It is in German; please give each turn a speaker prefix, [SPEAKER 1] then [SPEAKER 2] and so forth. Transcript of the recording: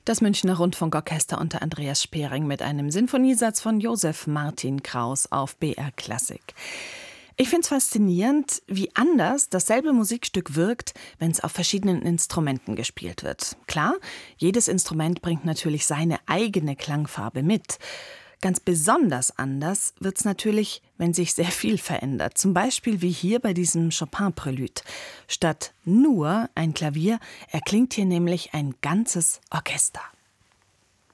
[SPEAKER 1] Das Münchner Rundfunkorchester unter Andreas Spering mit einem Sinfoniesatz von Josef Martin Kraus auf BR Klassik. Ich finde es faszinierend, wie anders dasselbe Musikstück wirkt, wenn es auf verschiedenen Instrumenten gespielt wird. Klar, jedes Instrument bringt natürlich seine eigene Klangfarbe mit. Ganz besonders anders wird's natürlich, wenn sich sehr viel verändert. Zum Beispiel wie hier bei diesem Chopin-Prälude. Statt nur ein Klavier erklingt hier nämlich ein ganzes Orchester.